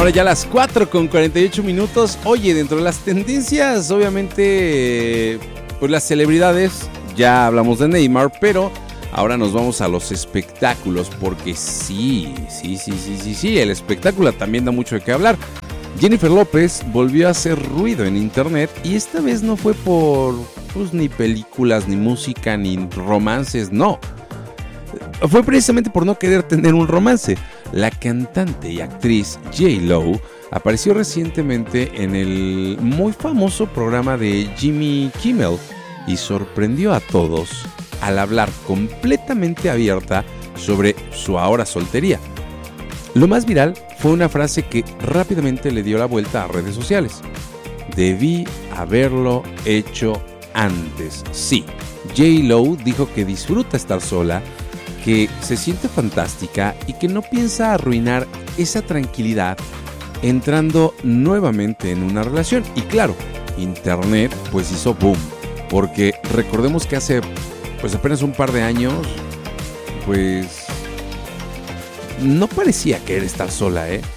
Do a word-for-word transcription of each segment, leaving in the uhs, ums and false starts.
Ahora ya las cuatro con cuarenta y ocho minutos. Oye, dentro de las tendencias, obviamente, pues las celebridades, ya hablamos de Neymar, pero ahora nos vamos a los espectáculos, porque sí, sí, sí, sí, sí, sí, el espectáculo también da mucho de qué hablar. Jennifer López volvió a hacer ruido en internet y esta vez no fue por, pues, ni películas, ni música, ni romances, no. Fue precisamente por no querer tener un romance. La cantante y actriz J-Lo apareció recientemente en el muy famoso programa de Jimmy Kimmel y sorprendió a todos al hablar completamente abierta sobre su ahora soltería. Lo más viral fue una frase que rápidamente le dio la vuelta a redes sociales. Debí haberlo hecho antes. Sí, J-Lo dijo que disfruta estar sola, que se siente fantástica y que no piensa arruinar esa tranquilidad entrando nuevamente en una relación. Y claro, internet pues hizo boom, porque recordemos que hace pues apenas un par de años pues no parecía querer estar sola, ¿eh?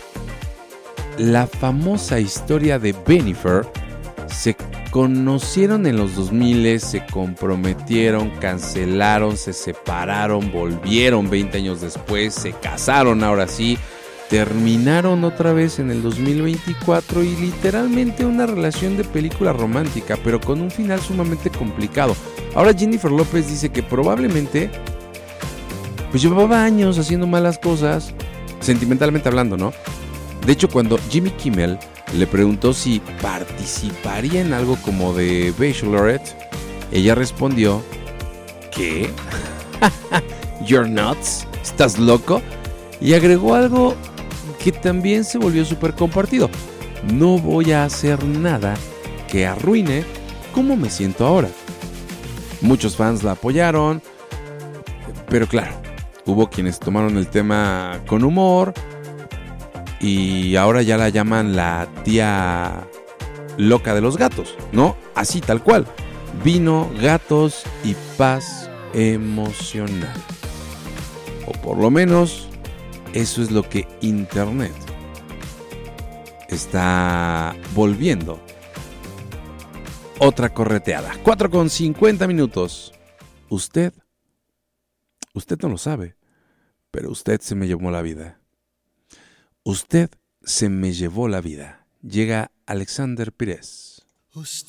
La famosa historia de Bennifer. Se conocieron en los dos mil, se comprometieron, cancelaron, se separaron, volvieron veinte años después, se casaron ahora sí, terminaron otra vez en el dos mil veinticuatro y literalmente una relación de película romántica, pero con un final sumamente complicado. Ahora Jennifer López dice que probablemente pues llevaba años haciendo malas cosas, sentimentalmente hablando, ¿no? De hecho, cuando Jimmy Kimmel le preguntó si participaría en algo como de Bachelorette, ella respondió, ¿qué? ¿You're nuts? ¿Estás loco? Y agregó algo que también se volvió súper compartido. No voy a hacer nada que arruine cómo me siento ahora. Muchos fans la apoyaron, pero claro, hubo quienes tomaron el tema con humor y ahora ya la llaman la tía loca de los gatos, ¿no? Así, tal cual. Vino, gatos y paz emocional. O por lo menos, eso es lo que internet está volviendo otra correteada. cuatro con cincuenta minutos. Usted, usted no lo sabe, pero usted se me llevó la vida. Usted se me llevó la vida. Llega Alexander Pires. Usted